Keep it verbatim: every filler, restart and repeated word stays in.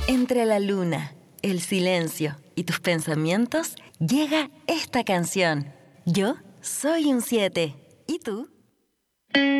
Entre la luna, el silencio y tus pensamientos, llega esta canción. Yo soy un siete. ¿Y tú?